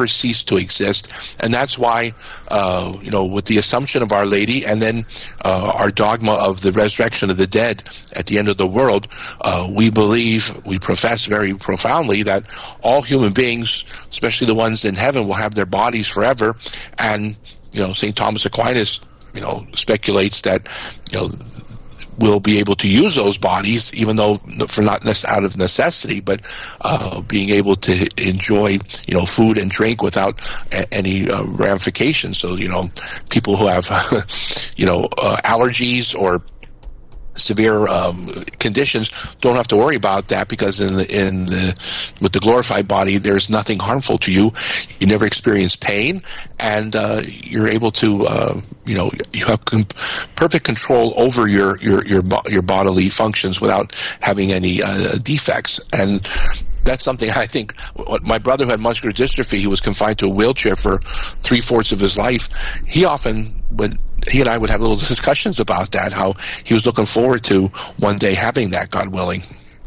never cease to exist. And that's why, with the Assumption of Our Lady and then our dogma of the resurrection of the dead at the end of the world, we profess very profoundly that all human beings, especially the ones in heaven, will have their bodies forever. And, St. Thomas Aquinas, speculates that, we'll be able to use those bodies, even though for not out of necessity, but being able to enjoy, food and drink without any ramifications. So, people who have, allergies or severe conditions don't have to worry about that, because with the glorified body, there's nothing harmful to you. You never experience pain, and you're able to you have perfect control over your bodily functions without having any defects. And that's something I think. My brother who had muscular dystrophy, he was confined to a wheelchair for 3/4 of his life. He and I would have little discussions about that, how he was looking forward to one day having that, God willing.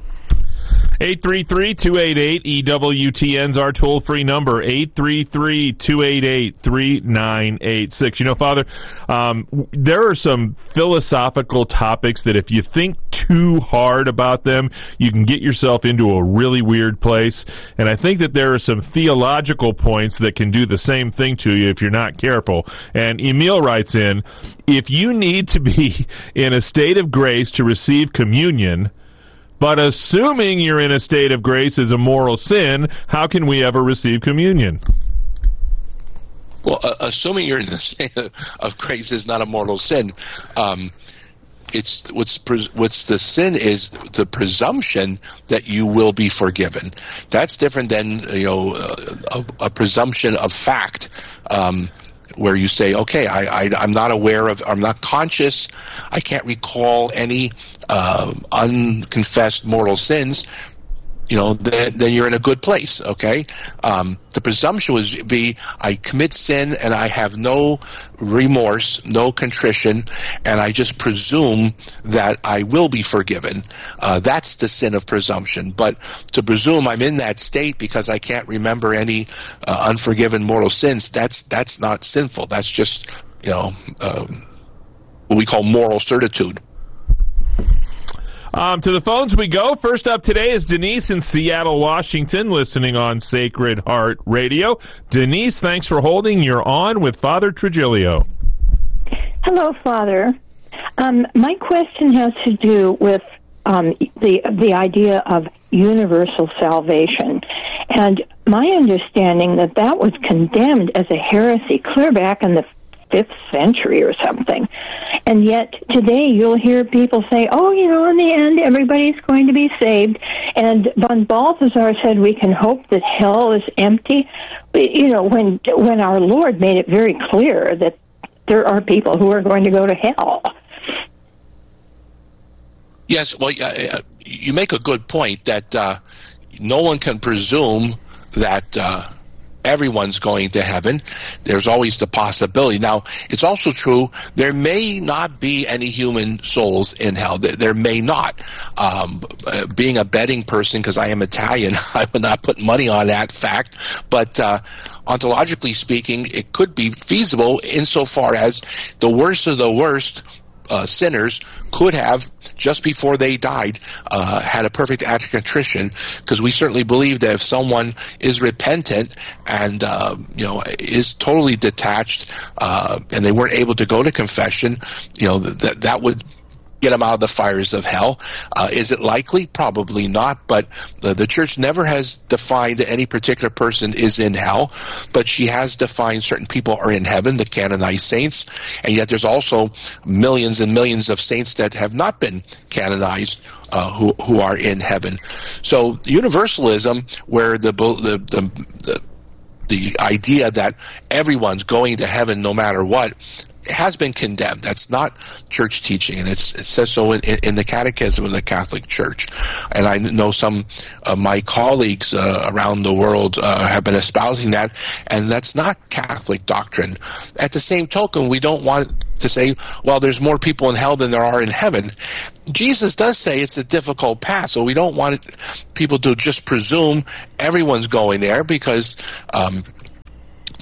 833-288-EWTN's our toll-free number, 833-288-3986. Father, there are some philosophical topics that if you think too hard about them, you can get yourself into a really weird place. And I think that there are some theological points that can do the same thing to you if you're not careful. And Emil writes in, if you need to be in a state of grace to receive communion, but assuming you're in a state of grace is a moral sin, how can we ever receive communion? Well, assuming you're in the state of grace is not a mortal sin. It's what's the sin is the presumption that you will be forgiven. That's different than a presumption of fact. Where you say, okay, I'm not aware of, I'm not conscious, I can't recall any unconfessed mortal sins, then you're in a good place, okay? The presumption would be, I commit sin and I have no remorse, no contrition, and I just presume that I will be forgiven. That's the sin of presumption. But to presume I'm in that state because I can't remember any unforgiven mortal sins, that's not sinful. That's just, what we call moral certitude. To the phones we go. First up today is Denise in Seattle, Washington, listening on Sacred Heart Radio. Denise, thanks for holding. You're on with Father Trigilio. Hello, Father. My question has to do with the idea of universal salvation. And my understanding that was condemned as a heresy clear back in the 5th century or something. And yet today you'll hear people say, in the end everybody's going to be saved. And Von Balthasar said we can hope that hell is empty. When our Lord made it very clear that there are people who are going to go to hell. Yes, well, you make a good point that no one can presume that everyone's going to heaven. There's always the possibility. Now, it's also true there may not be any human souls in hell. There may not. Being a betting person, because I am Italian, I would not put money on that fact, but ontologically speaking, it could be feasible insofar as the worst of the worst sinners could have, just before they died, had a perfect act of contrition, because we certainly believe that if someone is repentant and is totally detached, and they weren't able to go to confession, that would get them out of the fires of hell. Is it likely? Probably not, but the Church never has defined that any particular person is in hell, but she has defined certain people are in heaven, the canonized saints, and yet there's also millions and millions of saints that have not been canonized who are in heaven. So universalism, where the idea that everyone's going to heaven no matter what, has been condemned. That's not church teaching, and it says so in the Catechism of the Catholic Church. And I know some of my colleagues around the world have been espousing that, and that's not Catholic doctrine. At the same token, we don't want to say, well, there's more people in hell than there are in heaven. Jesus does say it's a difficult path, so we don't want people to just presume everyone's going there, because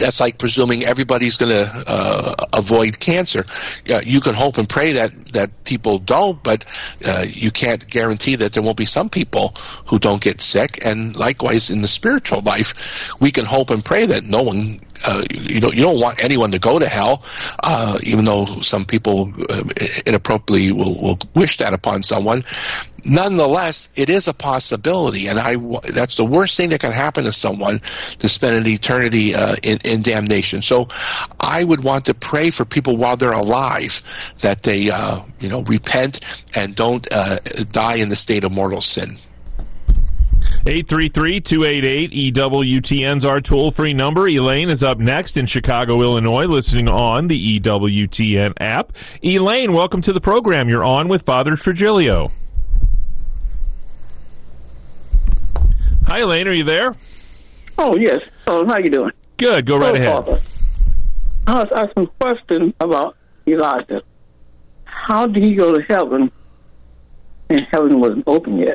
That's like presuming everybody's going to avoid cancer. You can hope and pray that people don't, but you can't guarantee that there won't be some people who don't get sick. And likewise, in the spiritual life, we can hope and pray that no one, you don't want anyone to go to hell, even though some people inappropriately will wish that upon someone. Nonetheless, it is a possibility, and that's the worst thing that can happen to someone, to spend an eternity in damnation. So I would want to pray for people while they're alive, that they repent and don't die in the state of mortal sin. 833-288-EWTN's our toll-free number. Elaine is up next in Chicago, Illinois, listening on the EWTN app. Elaine, welcome to the program. You're on with Father Trigilio. Hi, Elaine. Are you there? Oh, yes. How you doing? Good. Go right ahead. Father, I was asking a question about Elijah. How did he go to heaven and heaven wasn't open yet?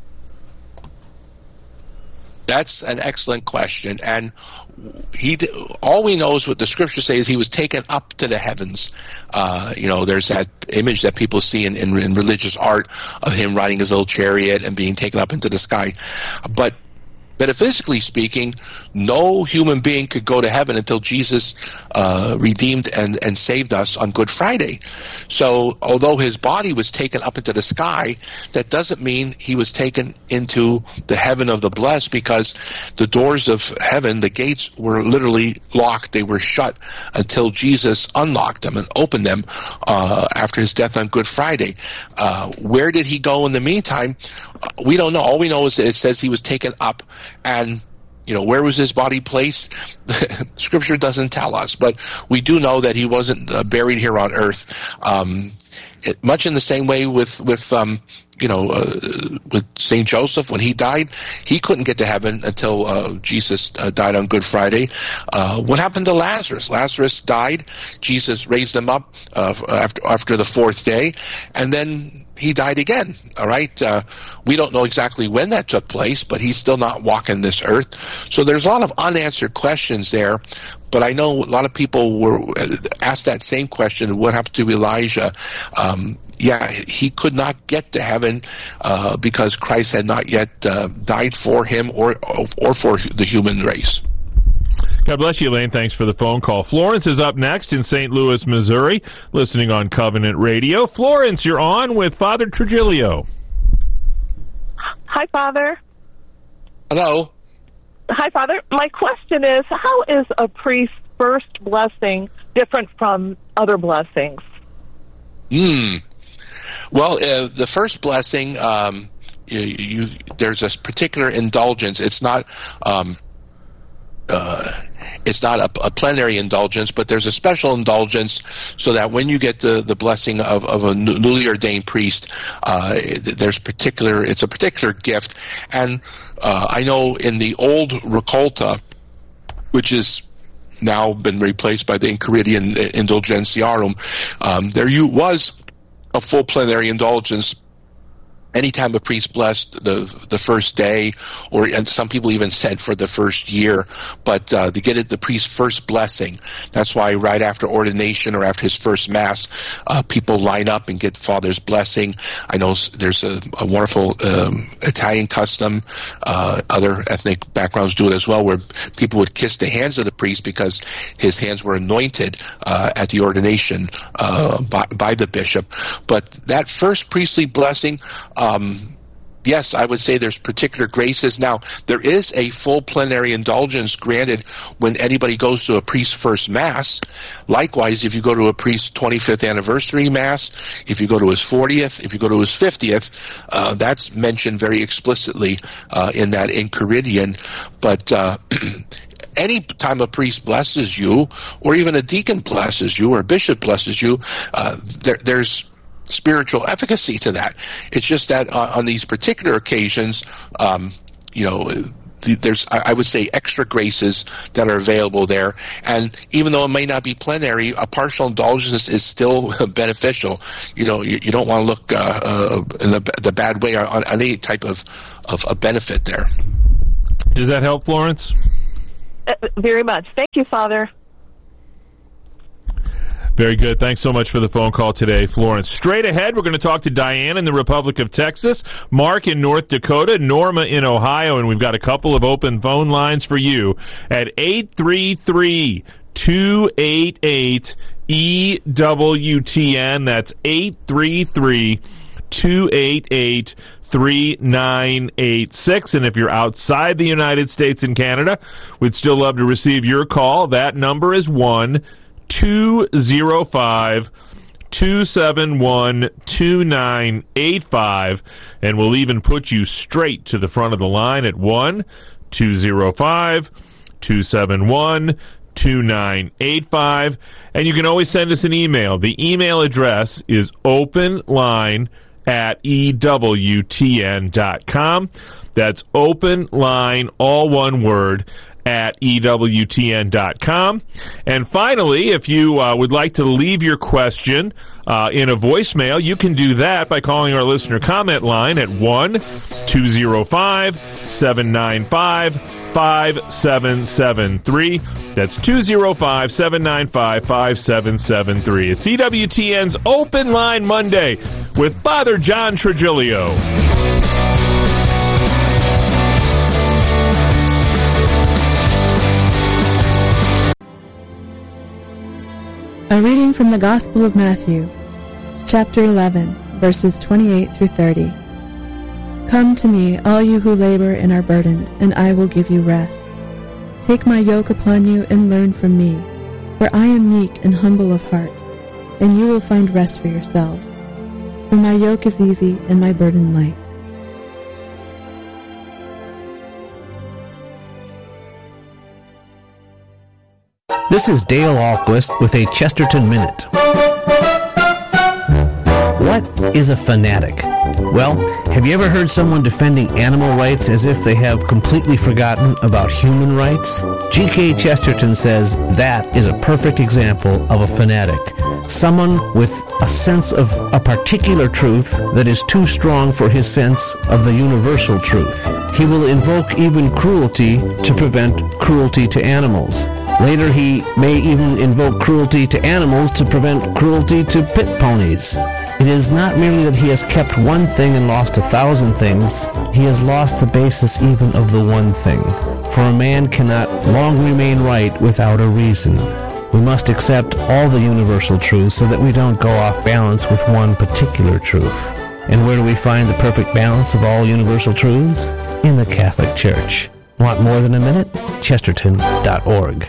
That's an excellent question, and all we know is what the scriptures say is he was taken up to the heavens. There's that image that people see in religious art of him riding his little chariot and being taken up into the sky. But metaphysically speaking, no human being could go to heaven until Jesus redeemed and saved us on Good Friday. So although his body was taken up into the sky, that doesn't mean he was taken into the heaven of the blessed, because the doors of heaven, the gates, were literally locked. They were shut until Jesus unlocked them and opened them after his death on Good Friday. Where did he go in the meantime? We don't know. All we know is that it says he was taken up, and where was his body placed? Scripture doesn't tell us, but we do know that he wasn't buried here on earth. Much in the same way with St. Joseph, when he died, he couldn't get to heaven until Jesus died on Good Friday. What happened to Lazarus? Lazarus died. Jesus raised him up after the fourth day, and then he died again. All right, we don't know exactly when that took place, but he's still not walking this earth. So there's a lot of unanswered questions there. But I know a lot of people were asked that same question: what happened to Elijah? He could not get to heaven because Christ had not yet died for him or for the human race. God bless you, Elaine. Thanks for the phone call. Florence is up next in St. Louis, Missouri, listening on Covenant Radio. Florence, you're on with Father Trigilio. Hi, Father. Hello. Hi, Father. My question is, how is a priest's first blessing different from other blessings? Well, the first blessing, there's a particular indulgence. It's not a plenary indulgence, but there's a special indulgence, so that when you get the blessing of a newly ordained priest, it's a particular gift. And I know in the old Recolta, which is now been replaced by the Enchiridion Indulgentiarum, there was a full plenary indulgence anytime a priest blessed the first day, and some people even said for the first year, but to get the priest's first blessing. That's why right after ordination or after his first Mass, people line up and get Father's blessing. I know there's a wonderful Italian custom, other ethnic backgrounds do it as well, where people would kiss the hands of the priest because his hands were anointed at the ordination by the bishop. But that first priestly blessing, yes, I would say there's particular graces. Now, there is a full plenary indulgence granted when anybody goes to a priest's first Mass. Likewise, if you go to a priest's 25th anniversary Mass, if you go to his 40th, if you go to his 50th, that's mentioned very explicitly in that Enchiridion. But any time a priest blesses you, or even a deacon blesses you, or a bishop blesses you, there's spiritual efficacy to that. It's just that on these particular occasions, there's, I would say, extra graces that are available there. And even though it may not be plenary, a partial indulgence is still beneficial. You don't want to look in the bad way on any type of a benefit there. Does that help, Florence? very much. Thank you, Father. Very good. Thanks so much for the phone call today, Florence. Straight ahead, we're going to talk to Diane in the Republic of Texas, Mark in North Dakota, Norma in Ohio, and we've got a couple of open phone lines for you at 833-288-EWTN. That's 833-288-3986. And if you're outside the United States and Canada, we'd still love to receive your call. That number is 1-205-271-2985, and we'll even put you straight to the front of the line at 1-205-271-2985, and you can always send us an email. The email address is openline@EWTN.com. That's openline, all one word, at EWTN.com. And finally, if you would like to leave your question in a voicemail, you can do that by calling our listener comment line at 1-205-795-5773. That's 205-795-5773. It's EWTN's Open Line Monday with Father John Trigilio. A reading from the Gospel of Matthew, chapter 11, verses 28 through 30. Come to me, all you who labor and are burdened, and I will give you rest. Take my yoke upon you and learn from me, for I am meek and humble of heart, and you will find rest for yourselves. For my yoke is easy and my burden light. This is Dale Ahlquist with a Chesterton Minute. What is a fanatic? Well, have you ever heard someone defending animal rights as if they have completely forgotten about human rights? G.K. Chesterton says that is a perfect example of a fanatic. Someone with a sense of a particular truth that is too strong for his sense of the universal truth. He will invoke even cruelty to prevent cruelty to animals. Later, he may even invoke cruelty to animals to prevent cruelty to pit ponies. It is not merely that he has kept one thing and lost 1,000 things. He has lost the basis even of the one thing. For a man cannot long remain right without a reason. We must accept all the universal truths so that we don't go off balance with one particular truth. And where do we find the perfect balance of all universal truths? In the Catholic Church. Want more than a minute? Chesterton.org.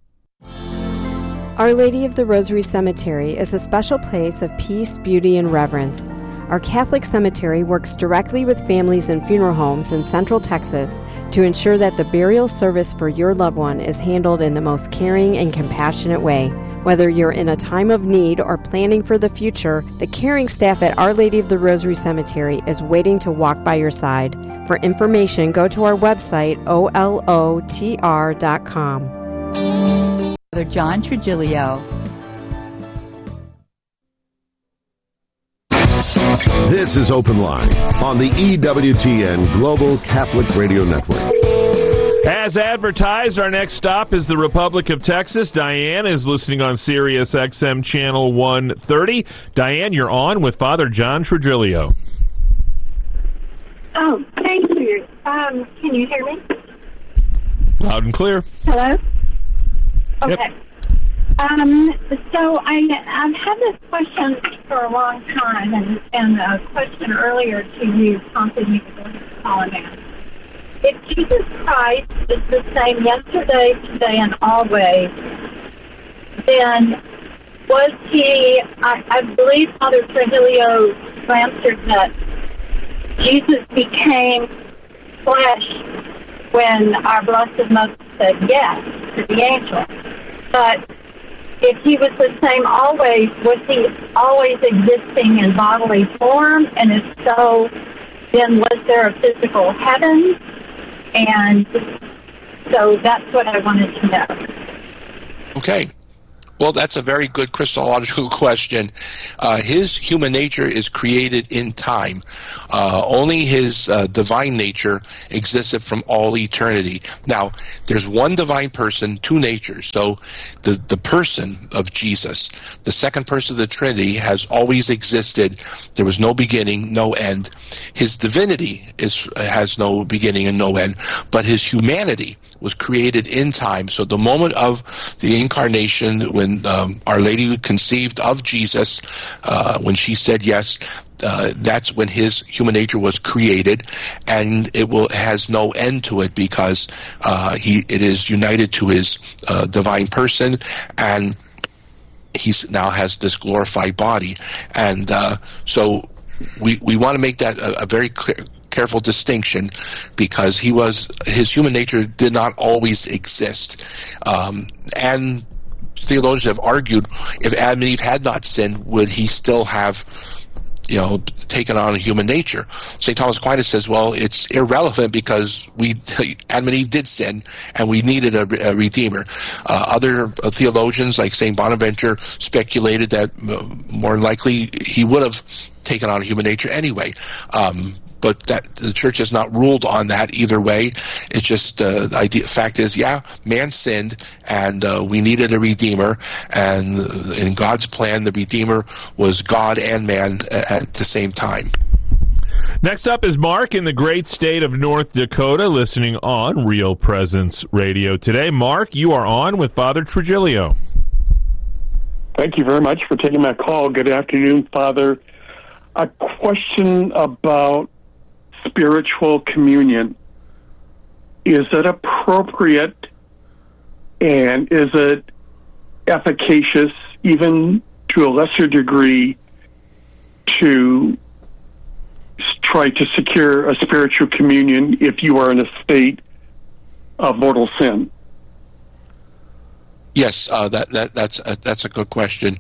Our Lady of the Rosary Cemetery is a special place of peace, beauty, and reverence. Our Catholic cemetery works directly with families and funeral homes in Central Texas to ensure that the burial service for your loved one is handled in the most caring and compassionate way. Whether you're in a time of need or planning for the future, the caring staff at Our Lady of the Rosary Cemetery is waiting to walk by your side. For information, go to our website, olotr.com. Father John Trigilio. This is Open Line on the EWTN Global Catholic Radio Network. As advertised, our next stop is the Republic of Texas. Diane is listening on Sirius XM Channel 130. Diane, you're on with Father John Trigilio. Oh, thank you. Can you hear me? Loud and clear. Hello? Okay. Yep. So I've had this question for a long time, and a question earlier to you prompted me to go to Solomon. If Jesus Christ is the same yesterday, today, and always, then was he, I believe Father Trigilio answered that Jesus became flesh when our Blessed Mother said yes to the angel. But if he was the same always, was he always existing in bodily form? And if so, then was there a physical heaven? And so that's what I wanted to know. Okay. Well, that's a very good Christological question. His human nature is created in time. Only his divine nature existed from all eternity. Now, there's one divine person, two natures. So the person of Jesus, the second person of the Trinity, has always existed. There was no beginning, no end. His divinity has no beginning and no end, but his humanity was created in time. So the moment of the incarnation, when Our Lady conceived of Jesus, when she said yes, that's when his human nature was created, and has no end to it, because it is united to his divine person, and he now has this glorified body. And so we want to make that a very careful distinction, because his human nature did not always exist. And theologians have argued, if Adam and Eve had not sinned, would he still have taken on a human nature? St. Thomas Aquinas says, well, it's irrelevant, because Adam and Eve did sin, and we needed a redeemer. Other theologians, like St. Bonaventure, speculated that more likely he would have taken on a human nature anyway. But that the Church has not ruled on that either way. It's just the fact is, man sinned, and we needed a redeemer. And in God's plan, the redeemer was God and man at the same time. Next up is Mark in the great state of North Dakota, listening on Real Presence Radio today. Mark, you are on with Father Trigilio. Thank you very much for taking my call. Good afternoon, Father. A question about spiritual communion. Is it appropriate, and is it efficacious, even to a lesser degree, to try to secure a spiritual communion if you are in a state of mortal sin? Yes, that's a good question.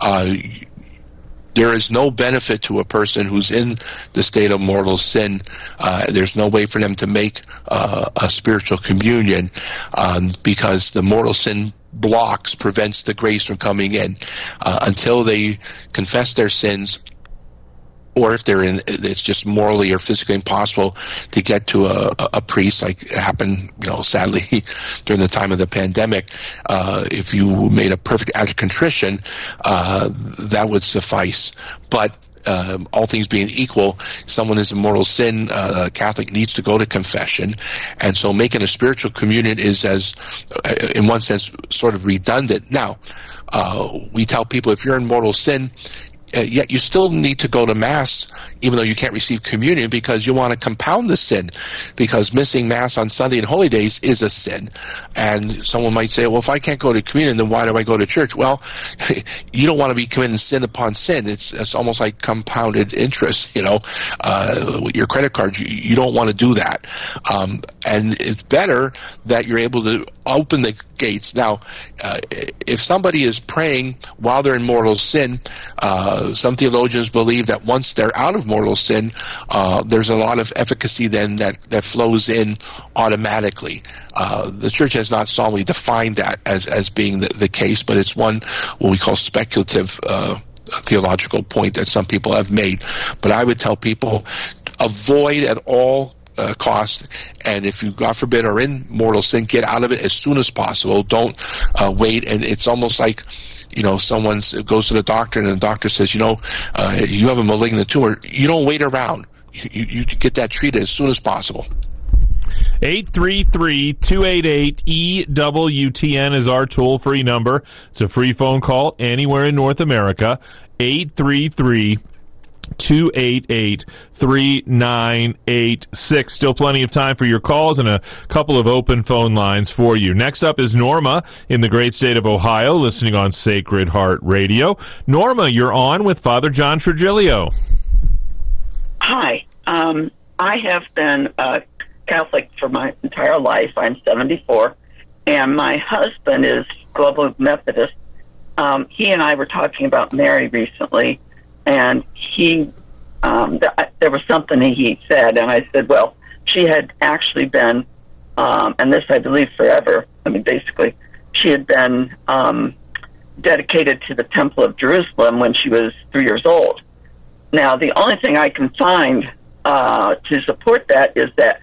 There is no benefit to a person who's in the state of mortal sin. There's no way for them to make a spiritual communion, because the mortal sin prevents the grace from coming in. Until they confess their sins, or if it's just morally or physically impossible to get to a priest, like it happened, sadly, during the time of the pandemic. If you made a perfect act of contrition, that would suffice. But all things being equal, someone is in mortal sin, a Catholic needs to go to confession, and so making a spiritual communion is, in one sense, sort of redundant. Now, we tell people, if you're in mortal sin, yet you still need to go to Mass, even though you can't receive communion, because you want to compound the sin, because missing Mass on Sunday and holy days is a sin. And someone might say, well, if I can't go to communion, then why do I go to church? Well, you don't want to be committing sin upon sin. It's almost like compounded interest, with your credit cards. You don't want to do that. And it's better that you're able to open the gates. Now, if somebody is praying while they're in mortal sin, some theologians believe that once they're out of mortal sin, there's a lot of efficacy then that flows in automatically. The Church has not solemnly defined that as being the case, but it's what we call speculative theological point that some people have made. But I would tell people, avoid at all cost, and if you, God forbid, are in mortal sin, get out of it as soon as possible. Don't wait. And it's almost like, someone goes to the doctor and the doctor says, you have a malignant tumor. You don't wait around. You get that treated as soon as possible. 833-288-EWTN is our toll-free number. It's a free phone call anywhere in North America. 833-288-3986. Still plenty of time for your calls and a couple of open phone lines for you. Next up is Norma in the great state of Ohio, listening on Sacred Heart Radio. Norma, you're on with Father John Trigilio. Hi. I have been a Catholic for my entire life. I'm 74, and my husband is Global Methodist. He and I were talking about Mary recently, and he there was something he said, and I said, well, she had actually been, and this I believe forever, basically, she had been dedicated to the Temple of Jerusalem when she was 3 years old. Now, the only thing I can find to support that is that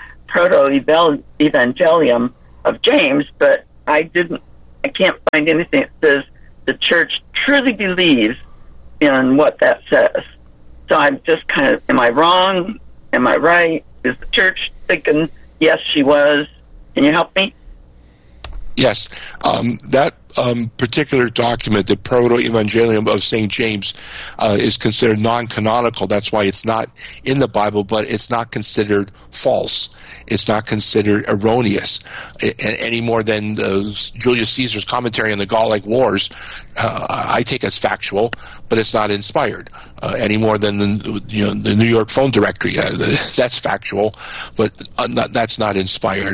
Proto-Evangelium of James, but I can't find anything that says the church truly believes in what that says. So I'm just kind of, am I wrong? Am I right? Is the church thinking, yes, she was? Can you help me? Yes. That particular document, the Proto-Evangelium of St. James, is considered non-canonical. That's why it's not in the Bible, but it's not considered false. It's not considered erroneous any more than Julius Caesar's commentary on the Gallic Wars. I take as factual, but it's not inspired any more than the New York phone directory. That's factual, but that's not inspired.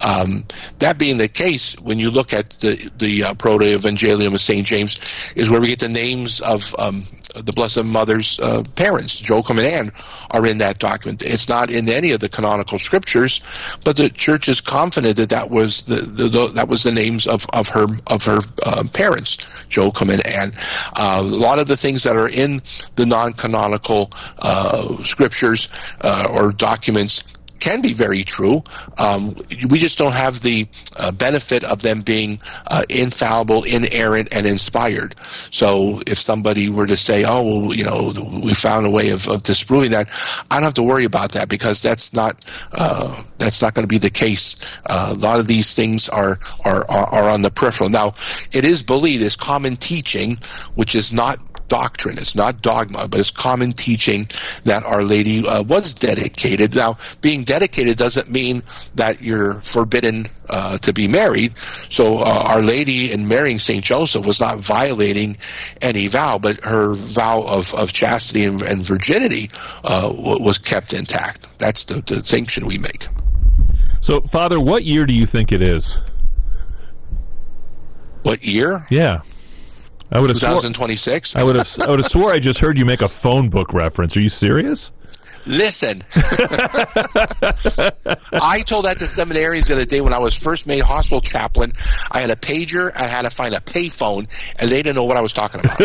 That being the case, when you look at the Proto-Evangelium of St. James, is where we get the names of the Blessed Mother's parents. Joachim and Anne are in that document. It's not in any of the canonical scriptures, but the church is confident that was the names of her parents, Joachim and Anne. A lot of the things that are in the non-canonical scriptures or documents can be very true. We just don't have the benefit of them being infallible, inerrant, and inspired. So if somebody were to say, "Oh, well, we found a way of disproving that," I don't have to worry about that, because that's not going to be the case. A lot of these things are on the peripheral. Now, it is believed, it's common teaching, which is not doctrine, it's not dogma, but it's common teaching that Our Lady was dedicated. Now, being dedicated doesn't mean that you're forbidden to be married. So Our Lady, in marrying St. Joseph, was not violating any vow, but her vow of chastity and virginity was kept intact. That's the distinction we make. So, Father, what year do you think it is? What year? Yeah. 2026? I would have swore I just heard you make a phone book reference. Are you serious? Listen. I told that to seminarians the other day when I was first made hospital chaplain. I had a pager, I had to find a payphone, and they didn't know what I was talking about.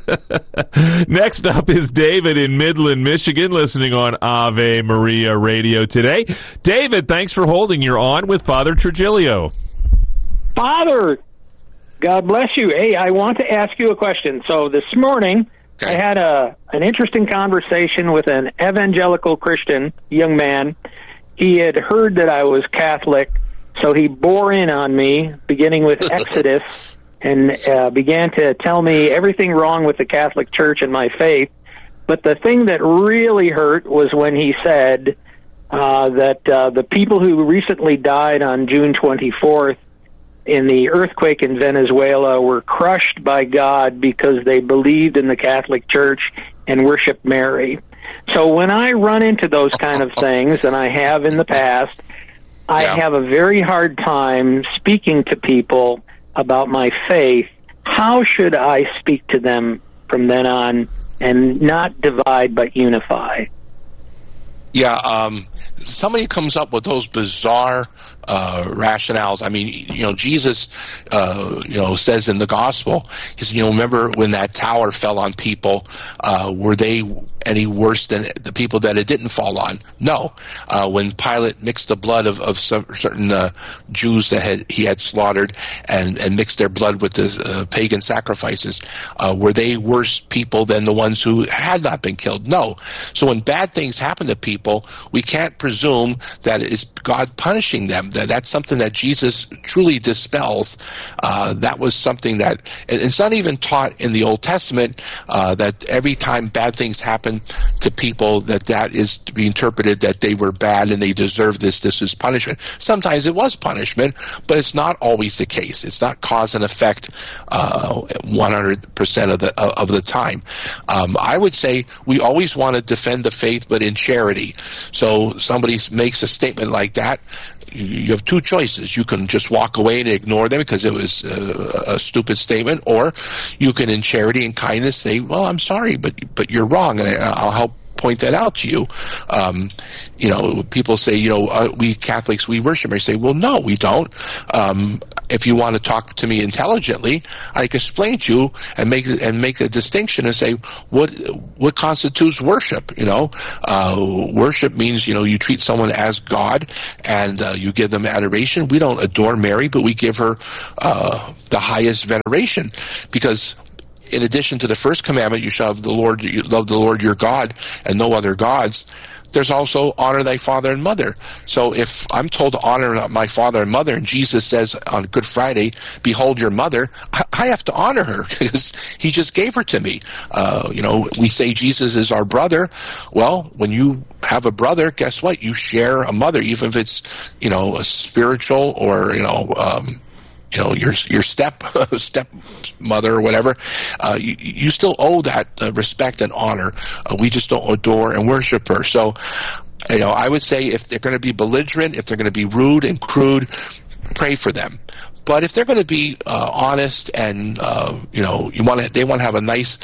Next up is David in Midland, Michigan, listening on Ave Maria Radio today. David, thanks for holding. You're on with Father Trigilio. Father, God bless you. Hey, I want to ask you a question. So this morning, I had an interesting conversation with an evangelical Christian young man. He had heard that I was Catholic, so he bore in on me, beginning with Exodus, and began to tell me everything wrong with the Catholic Church and my faith. But the thing that really hurt was when he said that the people who recently died on June 24th in the earthquake in Venezuela were crushed by God because they believed in the Catholic Church and worshiped Mary. So when I run into those kind of things, and I have in the past, I have a very hard time speaking to people about my faith. How should I speak to them from then on and not divide but unify? Yeah, somebody comes up with those bizarre rationales. I mean, Jesus, says in the gospel, he said, remember when that tower fell on people, were they any worse than the people that it didn't fall on? No. When Pilate mixed the blood of certain Jews that he had slaughtered and mixed their blood with the pagan sacrifices, were they worse people than the ones who had not been killed? No. So when bad things happen to people, we can't presume that it's God punishing them. That's something that Jesus truly dispels. That was something that, it's not even taught in the Old Testament, that every time bad things happen to people, that is to be interpreted that they were bad and they deserve this is punishment. Sometimes it was punishment, but it's not always the case. It's not cause and effect 100% of the time. I would say we always want to defend the faith, but in charity. So somebody makes a statement like that, you have two choices. You can just walk away and ignore them because it was a stupid statement, or you can, in charity and kindness, say, well, I'm sorry, but you're wrong, and I'll help point that out to you. People say, we Catholics, we worship Mary. Say, well, no, we don't. If you want to talk to me intelligently, I can explain to you and make a distinction and say what constitutes worship. Worship means you treat someone as God and you give them adoration. We don't adore Mary, but we give her the highest veneration, because in addition to the first commandment, you shall love the Lord your God and no other gods, there's also honor thy father and mother. So if I'm told to honor my father and mother, and Jesus says on Good Friday, behold your mother, I have to honor her because he just gave her to me. We say Jesus is our brother. Well, when you have a brother, guess what? You share a mother, even if it's, a spiritual or, your step mother or whatever, you still owe that respect and honor. We just don't adore and worship her. So, I would say if they're going to be belligerent, if they're going to be rude and crude, pray for them. But if they're going to be honest and they want to have a nice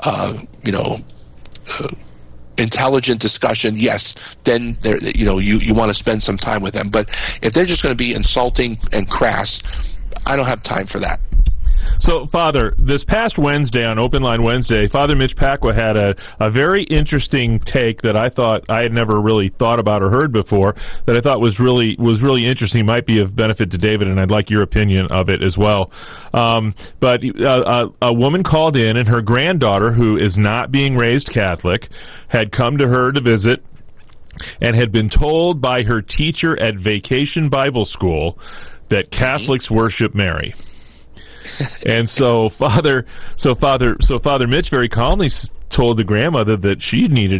intelligent discussion, yes, then you want to spend some time with them. But if they're just going to be insulting and crass, I don't have time for that. So, Father, this past Wednesday, on Open Line Wednesday, Father Mitch Pacwa had a very interesting take that I thought I had never really thought about or heard before, that I thought was really interesting, might be of benefit to David, and I'd like your opinion of it as well. But a woman called in, and her granddaughter, who is not being raised Catholic, had come to her to visit and had been told by her teacher at Vacation Bible School that Catholics worship Mary. And so Father Mitch very calmly told the grandmother that she needed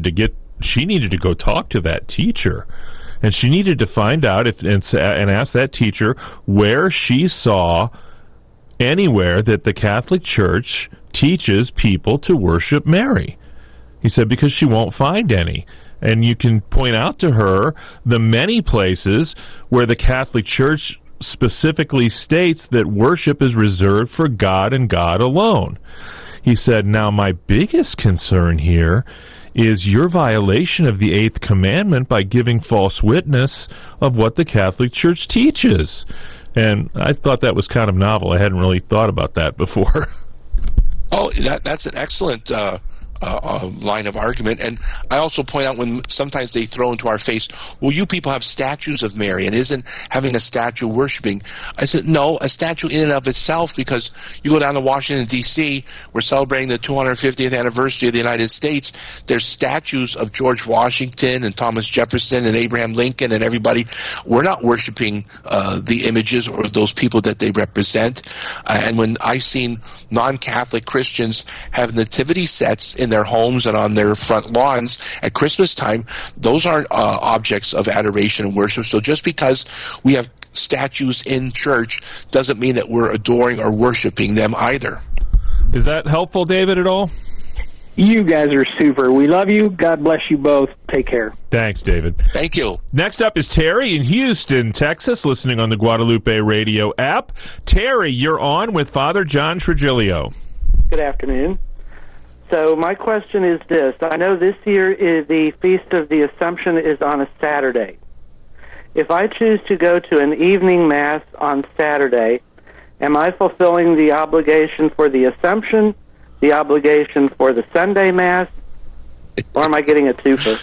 to go talk to that teacher, and she needed to find out and ask that teacher where she saw anywhere that the Catholic Church teaches people to worship Mary. He said because she won't find any. And you can point out to her the many places where the Catholic Church specifically states that worship is reserved for God and God alone. He said, now my biggest concern here is your violation of the 8th commandment by giving false witness of what the Catholic Church teaches. And I thought that was kind of novel. I hadn't really thought about that before. Oh, that's an excellent line of argument. And I also point out when sometimes they throw into our face, well, you people have statues of Mary, and isn't having a statue worshiping? I said, no, a statue in and of itself, because you go down to Washington, D.C., we're celebrating the 250th anniversary of the United States. There's statues of George Washington and Thomas Jefferson and Abraham Lincoln and everybody. We're not worshiping the images or those people that they represent. And when I've seen non-Catholic Christians have nativity sets in their homes and on their front lawns at Christmas time, those aren't objects of adoration and worship. So just because we have statues in church doesn't mean that we're adoring or worshiping them either. Is that helpful, David, at all? You guys are super. We love you. God bless you both. Take care. Thanks, David. Thank you. Next up is Terry in Houston, Texas, listening on the Guadalupe Radio app. Terry, you're on with Father John Trigilio. Good afternoon. So my question is this. I know this year is the Feast of the Assumption is on a Saturday. If I choose to go to an evening Mass on Saturday, am I fulfilling the obligation for the Assumption, the obligation for the Sunday Mass, or am I getting a twofer?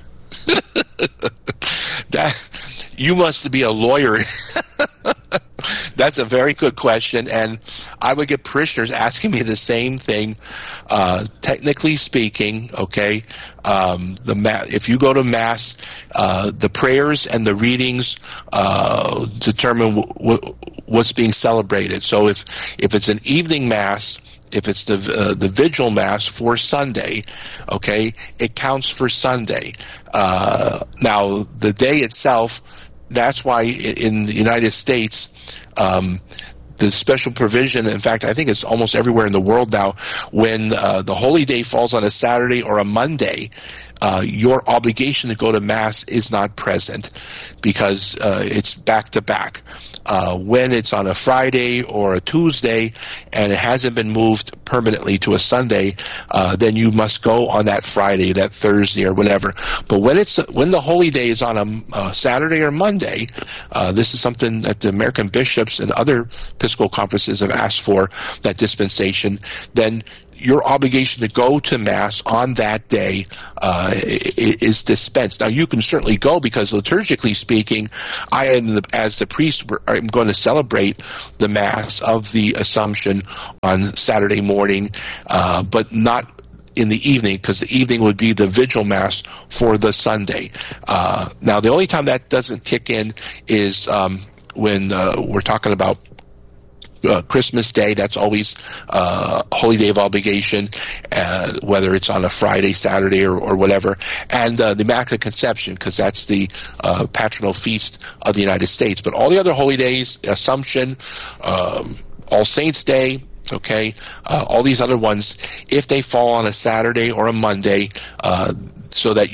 You must be a lawyer. That's a very good question, and I would get parishioners asking me the same thing. Technically speaking, okay, if you go to Mass, the prayers and the readings determine what's being celebrated. So if it's an evening Mass, if it's the Vigil Mass for Sunday, okay, it counts for Sunday. Now, the day itself, that's why in the United States, the special provision, in fact, I think it's almost everywhere in the world now, when the holy day falls on a Saturday or a Monday, your obligation to go to Mass is not present because it's back to back. When it's on a Friday or a Tuesday and it hasn't been moved permanently to a Sunday, then you must go on that Friday, that Thursday, or whatever. But when the holy day is on a Saturday or Monday, this is something that the American bishops and other Episcopal conferences have asked for, that dispensation, then your obligation to go to Mass on that day is dispensed. Now, you can certainly go because liturgically speaking, I am, as the priest, I'm going to celebrate the Mass of the Assumption on Saturday morning, but not in the evening, because the evening would be the Vigil Mass for the Sunday. Now, the only time that doesn't kick in is when we're talking about Christmas Day. That's always a holy day of obligation, whether it's on a Friday, Saturday, or whatever. And the Immaculate Conception, because that's the patronal feast of the United States. But all the other holy days, Assumption, All Saints Day, okay, all these other ones, if they fall on a Saturday or a Monday, so that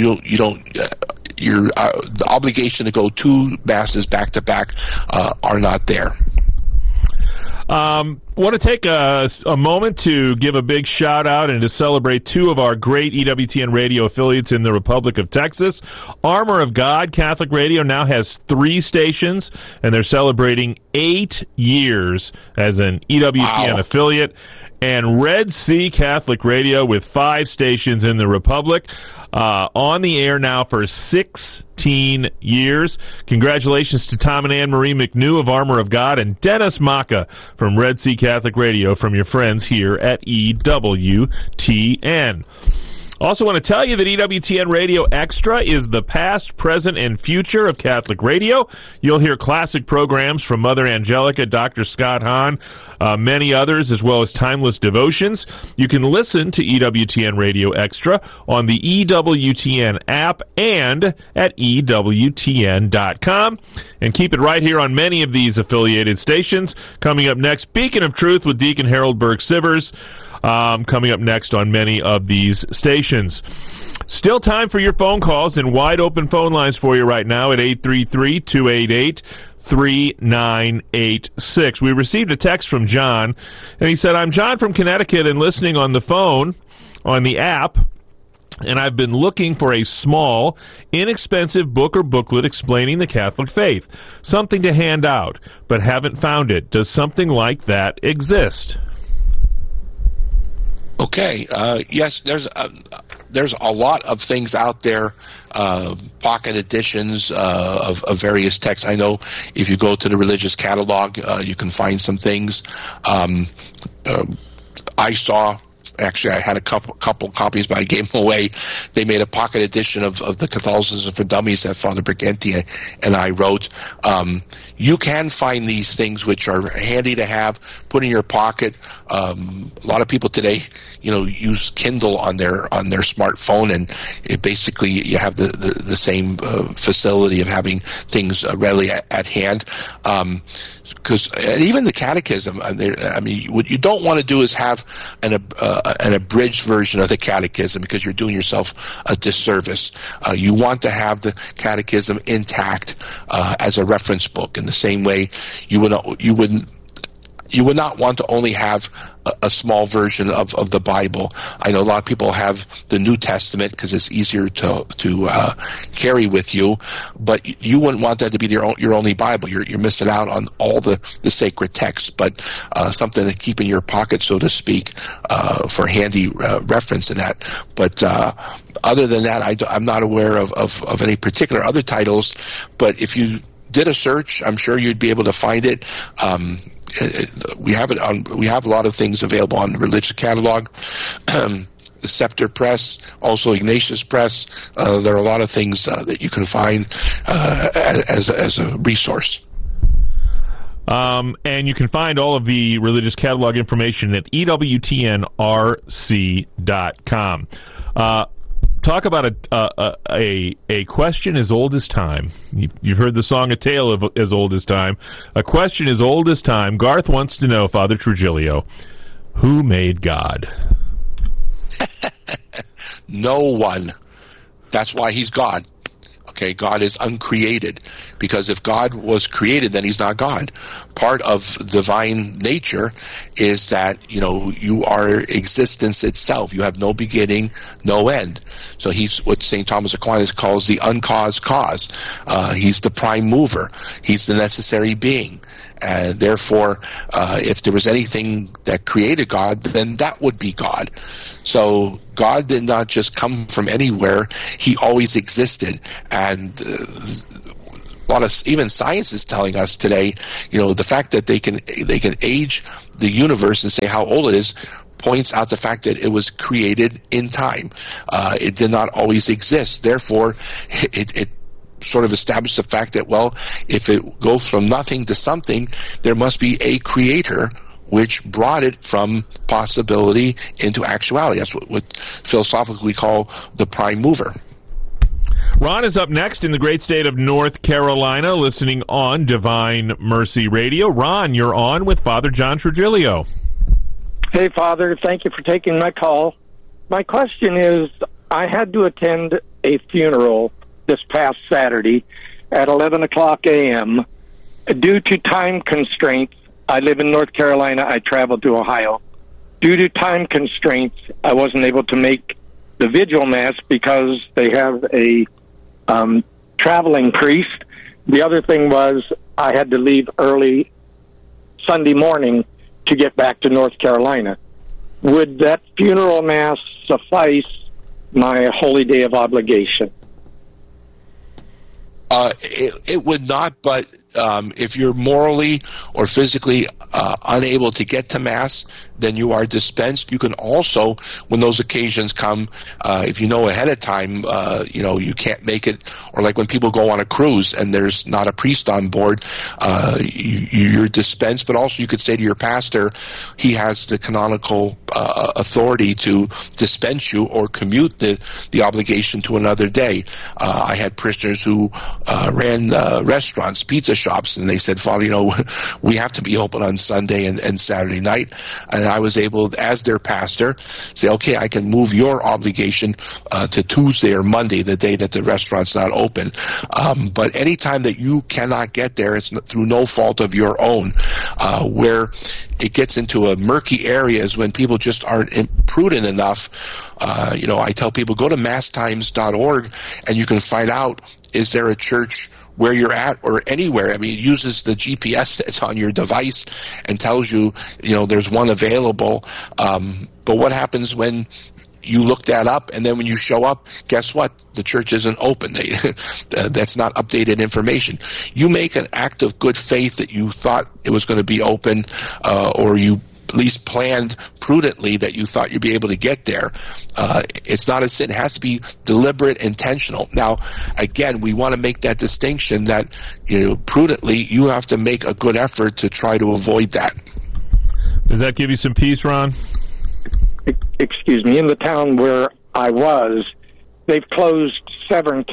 the obligation to go 2 masses back to back are not there. Want to take a moment to give a big shout out and to celebrate 2 of our great EWTN radio affiliates in the Republic of Texas. Armor of God Catholic Radio now has 3 stations, and they're celebrating 8 years as an EWTN affiliate. And Red Sea Catholic Radio with 5 stations in the Republic, on the air now for 16 years. Congratulations to Tom and Anne Marie McNew of Armor of God and Dennis Maka from Red Sea Catholic Radio, from your friends here at EWTN. Also want to tell you that EWTN Radio Extra is the past, present, and future of Catholic radio. You'll hear classic programs from Mother Angelica, Dr. Scott Hahn, many others, as well as timeless devotions. You can listen to EWTN Radio Extra on the EWTN app and at EWTN.com. And keep it right here on many of these affiliated stations. Coming up next, Beacon of Truth with Deacon Harold Burke-Sivers. Coming up next on many of these stations. Still time for your phone calls and wide open phone lines for you right now at 833-288-3986. We received a text from John, and he said, I'm John from Connecticut and listening on the phone, on the app, and I've been looking for a small, inexpensive book or booklet explaining the Catholic faith. Something to hand out, but haven't found it. Does something like that exist? Okay. Yes, there's a lot of things out there, pocket editions of various texts. I know if you go to the religious catalog, you can find some things. Actually, I had a couple copies, but I gave them away. They made a pocket edition of the Catholicism for Dummies that Father Briganti and I wrote. You can find these things which are handy to have, put in your pocket. A lot of people today, use Kindle on their smartphone, and it basically you have the same facility of having things readily at hand. Because even the Catechism, what you don't want to do is have an abridged version of the Catechism, because you're doing yourself a disservice. You want to have the Catechism intact as a reference book. In the same way, you would not want to only have a small version of the Bible. I know a lot of people have the New Testament because it's easier to carry with you, but you wouldn't want that to be your only Bible. You're missing out on all the sacred texts, but something to keep in your pocket, so to speak, for handy reference in that. But other than that, I'm not aware of any particular other titles, but if you did a search, I'm sure you'd be able to find it. We have a lot of things available on the religious catalog. The Scepter Press, also Ignatius Press. There are a lot of things that you can find as a resource. And you can find all of the religious catalog information at EWTNRC.com. Talk about a question as old as time. You've heard the song "A Tale of as Old as Time." A question as old as time. Garth wants to know, Father Trujillo, who made God? No one. That's why he's God. Okay, God is uncreated, because if God was created, then he's not God. Part of divine nature is that, you are existence itself. You have no beginning, no end. So he's what St. Thomas Aquinas calls the uncaused cause. He's the prime mover. He's the necessary being. And therefore, if there was anything that created God, then that would be God. So God did not just come from anywhere. He always existed. And a lot of, even science is telling us today, the fact that they can age the universe and say how old it is points out the fact that it was created in time. It did not always exist. Therefore, it sort of establish the fact that, well, if it goes from nothing to something, there must be a creator which brought it from possibility into actuality. That's what philosophically we call the prime mover. Ron is up next in the great state of North Carolina, listening on Divine Mercy Radio. Ron, you're on with Father John Trigilio. Hey, Father, thank you for taking my call. My question is, I had to attend a funeral this past Saturday at 11 o'clock a.m. Due to time constraints, I live in North Carolina. I traveled to Ohio. Due to time constraints, I wasn't able to make the vigil mass because they have a traveling priest. The other thing was I had to leave early Sunday morning to get back to North Carolina. Would that funeral mass suffice my holy day of obligation? It would not, but if you're morally or physically unable to get to Mass, then you are dispensed. You can also, when those occasions come, if you know ahead of time, you can't make it, or like when people go on a cruise and there's not a priest on board, you're dispensed, but also you could say to your pastor, he has the canonical authority to dispense you or commute the obligation to another day. I had parishioners who ran restaurants, pizza shops, and they said, Father, we have to be open on Sunday and Saturday night. And I was able, as their pastor, say, okay, I can move your obligation to Tuesday or Monday, the day that the restaurant's not open. But any time that you cannot get there, it's through no fault of your own. Where it gets into a murky area is when people just aren't prudent enough. I tell people, go to masstimes.org and you can find out, is there a church where you're at or anywhere. I mean, it uses the GPS that's on your device and tells you, there's one available. But what happens when you look that up and then when you show up, guess what? The church isn't open. That's not updated information. You make an act of good faith that you thought it was going to be open, or you at least planned prudently that you thought you'd be able to get there. It's not a sin. It has to be deliberate, intentional. Now, again, we want to make that distinction that, prudently, you have to make a good effort to try to avoid that. Does that give you some peace, Ron? Excuse me. In the town where I was, they've closed 7.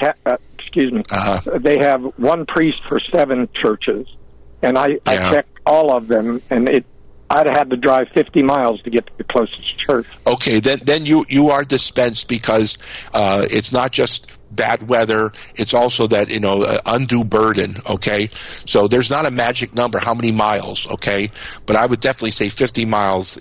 They have one priest for 7 churches, and I checked all of them, and I'd have had to drive 50 miles to get to the closest church. Okay, then you are dispensed, because it's not just bad weather, it's also that, undue burden, okay? So there's not a magic number, how many miles, okay? But I would definitely say 50 miles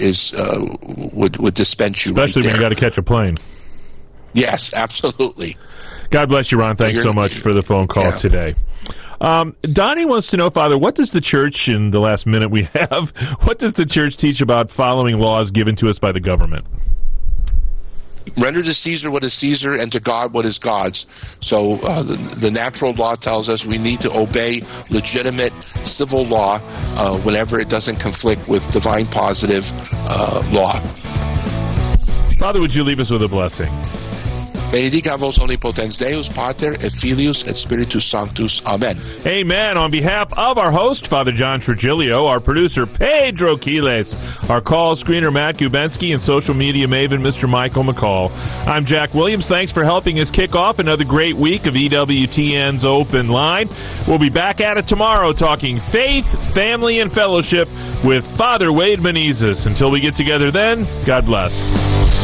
would dispense you. Especially when you got to catch a plane. Yes, absolutely. God bless you, Ron. Thanks so much for the phone call today. Donnie wants to know, Father, what does the church, in the last minute we have, what does the church teach about following laws given to us by the government? Render to Caesar what is Caesar, and to God what is God's. So the natural law tells us we need to obey legitimate civil law whenever it doesn't conflict with divine positive law. Father, would you leave us with a blessing? Benedicat vos omnipotens Deus, Pater, et Filius, et Spiritus Sanctus. Amen. Amen. On behalf of our host, Father John Trigilio, our producer, Pedro Quiles, our call screener, Matt Gubensky, and social media maven, Mr. Michael McCall, I'm Jack Williams. Thanks for helping us kick off another great week of EWTN's Open Line. We'll be back at it tomorrow talking faith, family, and fellowship with Father Wade Menezes. Until we get together then, God bless.